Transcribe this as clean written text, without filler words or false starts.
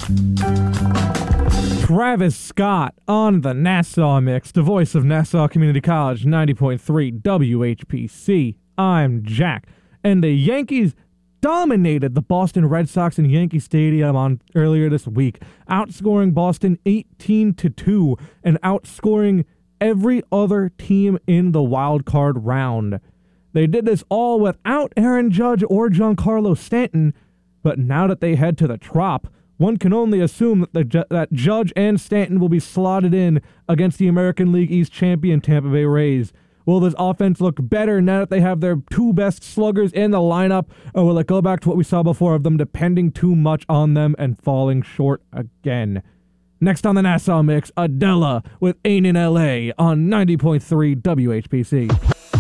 Travis Scott on the Nassau Mix, the voice of Nassau Community College, 90.3 WHPC. I'm Jack, and the Yankees dominated the Boston Red Sox in Yankee Stadium earlier this week, outscoring Boston 18-2 and outscoring every other team in the wild card round. They did this all without Aaron Judge or Giancarlo Stanton, but now that they head to the Trop, one can only assume that Judge and Stanton will be slotted in against the American League East champion Tampa Bay Rays. Will this offense look better now that they have their two best sluggers in the lineup, or will it go back to what we saw before of them depending too much on them and falling short again? Next on the Nassau Mix, Adela with Ain't in LA on 90.3 WHPC.